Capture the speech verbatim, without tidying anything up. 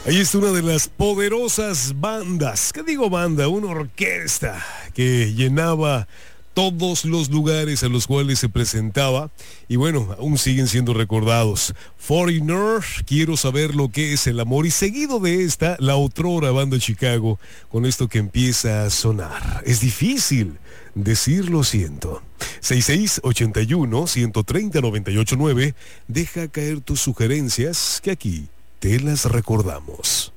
Ahí está una de las poderosas bandas, ¿qué digo banda? Una orquesta que llenaba todos los lugares a los cuales se presentaba y bueno, aún siguen siendo recordados. Foreigner, Quiero saber lo que es el amor, y seguido de esta, la otrora banda Chicago, con esto que empieza a sonar. Es difícil decir lo siento. seis seis ocho uno, uno tres cero, nueve ocho nueve. Deja caer tus sugerencias que aquí te las recordamos.